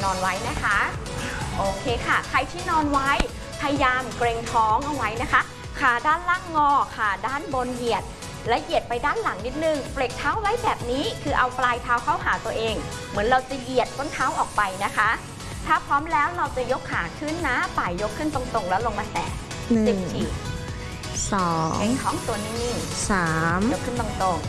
นอนไว้นะคะโอเคค่ะใครที่นอนไว้พยายามเกรงท้องเอาไว้นะคะขาด้านล่างงอขาด้านบนเหยียดและเหยียดไปด้านหลังนิดนึงเฟลกเท้าไว้แบบนี้คือเอาปลายเท้าเข้าหาตัวเองเหมือนเราจะเหยียดต้นเท้าออกไปนะคะถ้าพร้อมแล้วเราจะยกขาขึ้นนะป่ายยกขึ้นตรงๆแล้วลงมาแตะ10 ที 2 เกรงท้องตัวนิ่ง 3 ยกขึ้นตรง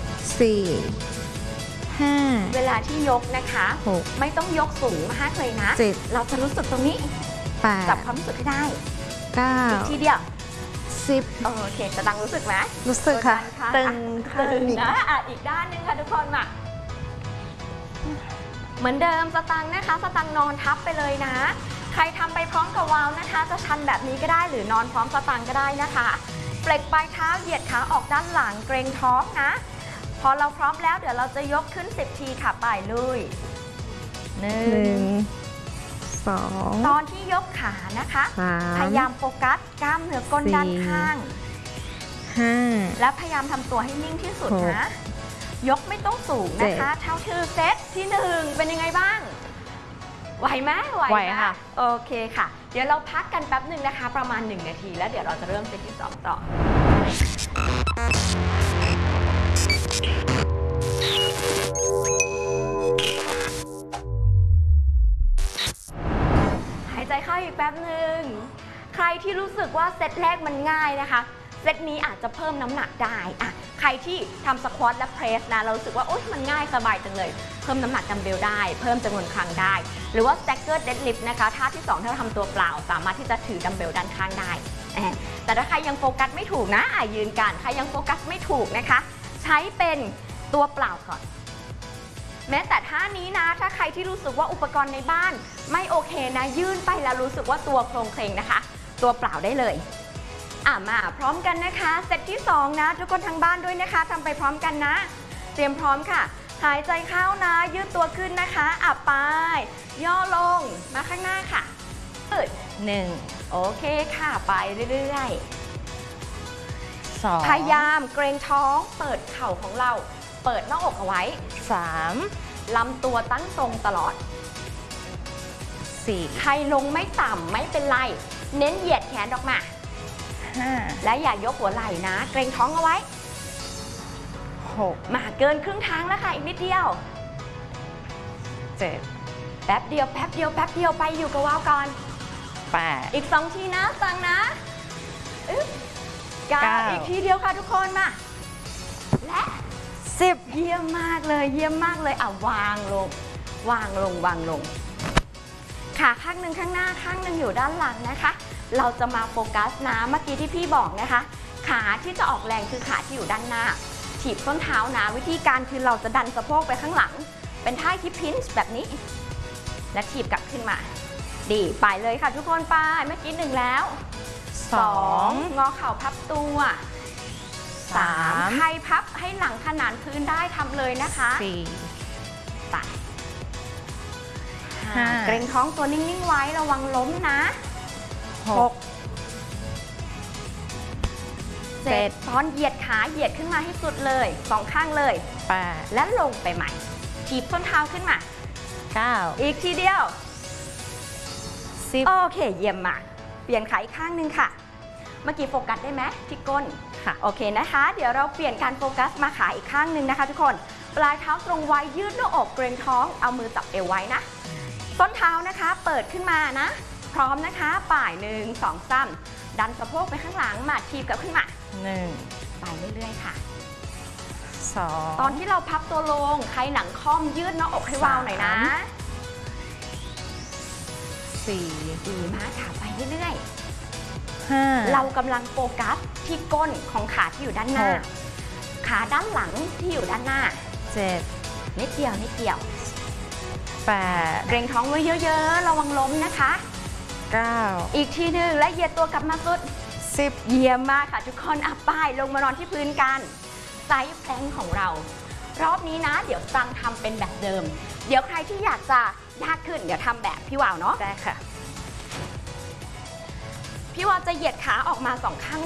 4 5 เวลาที่ยกนะคะ 6 ไม่ต้องยกสูงมากเลยนะ 7 เราจะรู้สึกตรงนี้จับความรู้สึกให้ได้อีกทีเดียว10โอเคจะดังรู้สึกไหมรู้สึกค่ะตึงนะอีกด้านนึงค่ะทุกคนมาเหมือนเดิมสตังนะคะสตังนอนทับไปเลยนะใครทำไปพร้อมกับวาวนะคะจะชันแบบนี้ก็ได้หรือนอนพร้อมสตังก็ได้นะคะเปล็กปลายเท้าเหยียดขาออกด้านหลังเกรงท้องนะพอเราพร้อมแล้วเดี๋ยวเราจะยกขึ้น10 ทีค่ะป่ายลุย 1 2 ตอนที่ยกขานะคะพยายามโฟกัสกล้ามเนื้อก้นด้านข้าง 5 และพยายามทำตัวให้นิ่งที่สุดนะยกไม่ต้องสูงนะคะเท่าที่เซตที่1เป็นยังไงบ้างไหวไหมไหวค่ะโอเคค่ะเดี๋ยวเราพักกันแป๊บหนึ่งนะคะประมาณ1 นาทีแล้วเดี๋ยวเราจะเริ่มเซตที่2ต่อหายใจเข้าอีกแป๊บหนึ่งใครที่รู้สึกว่าเซตแรกมันง่ายนะคะเซตนี้อาจจะเพิ่มน้ำหนักได้ใครที่ทำสควอตและเพรสนะเรารู้สึกว่าโอ๊ยมันง่ายสบายจังเลยเพิ่มน้ำหนักดัมเบลได้เพิ่มจำนวนครั้งได้หรือว่าสแต็กเกอร์เดดลิฟต์นะคะท่าที่2ถ้าเราทำตัวเปล่าสามารถที่จะถือดัมเบลด้านข้างได้แต่ถ้าใครยังโฟกัสไม่ถูกนะยืนกันใครยังโฟกัสไม่ถูกนะคะใช้เป็นตัวเปล่าก่อนแม้แต่ท่านี้นะถ้าใครที่รู้สึกว่าอุปกรณ์ในบ้านไม่โอเคนะยื่นไปแล้วรู้สึกว่าตัวโครงเคลงนะคะตัวเปล่าได้เลยมาพร้อมกันนะคะเซตที่2นะทุกคนทางบ้านด้วยนะคะทำไปพร้อมกันนะเตรียมพร้อมค่ะหายใจเข้านะยืดตัวขึ้นนะคะไปย่อลงมาข้างหน้าค่ะ1โอเคค่ะไปเรื่อยๆ2พยายามเกรงท้องเปิดเข่าของเราเปิดหน้าอกเอาไว้3ลำตัวตั้งตรงตลอด4ใครลงไม่ต่ำไม่เป็นไรเน้นเหยียดแขนออกมาและอย่ายกหัวไหล่นะเกรงท้องเอาไว้6มาเกินครึ่งทางแล้วค่ะอีกนิดเดียว7แป๊บเดียวแป๊บเดียวแป๊บเดียวไปอยู่กับวาวก่อน8อีก2 ทีนะฟังนะ9อีกทีเดียวค่ะทุกคนมาและ10เยี่ยมมากเลยเยี่ยมมากเลยวางลงวางลงวางลงขาข้างหนึ่งข้างหน้าข้างหนึ่งอยู่ด้านหลังนะคะเราจะมาโฟกัสนะเมื่อกี้ที่พี่บอกนะคะขาที่จะออกแรงคือขาที่อยู่ด้านหน้าถีบส้นเท้านะวิธีการคือเราจะดันสะโพกไปข้างหลังเป็นท่าฮิปพินช์แบบนี้และถีบกลับขึ้นมาดีไปเลยค่ะทุกคนไปเมื่อกี้1แล้ว2งอเข่าพับตัว3ใครพับให้หลังขนานพื้นได้ทำเลยนะคะ4ไป5เกรงท้องตัวนิ่งๆไว้ระวังล้มนะ6 7ตอนเหยียดขาเหยียดขึ้นมาให้สุดเลย2 ข้างเลย8และลงไปใหม่ถีบส้นเท้าขึ้นมา9อีกทีเดียว10โอเคเยี่ยมมากเปลี่ยนขาอีกข้างนึงค่ะเมื่อกี้โฟกัสได้ไหมที่ก้นค่ะโอเคนะคะเดี๋ยวเราเปลี่ยนการโฟกัสมาขาอีกข้างนึงนะคะทุกคนปลายเท้าตรงไว้ยืดหน้าอกเกรงท้องเอามือจับเอวไว้นะส้นเท้านะคะเปิดขึ้นมานะพร้อมนะคะป่าย1 2 3ดันสะโพกไปข้างหลังมาทีบกลับขึ้นมา1ไปเรื่อยๆค่ะ2ตอนที่เราพับตัวลงใครหลังค่อมยืดหน้าอกให้วาวหน่อยนะ4ดีมากค่ะไปเรื่อยๆ5เรากำลังโฟกัสที่ก้นของขาที่อยู่ด้านหน้าขาด้านหลังที่อยู่ด้านหน้า7นิดเดียวนิดเดียว8เกรงท้องไว้เยอะๆระวังล้มนะคะ9อีกทีนึงและเหยียดตัวกลับมาสุด10เยี่ยมมากค่ะทุกคนป้ายลงมานอนที่พื้นกันไซส์แพลงของเรารอบนี้นะเดี๋ยวตังทำเป็นแบบเดิมเดี๋ยวใครที่อยากจะยากขึ้นเดี๋ยวทำแบบพี่วาวเนาะได้ค่ะพี่วาวจะเหยียดขาออกมา2 ข้าง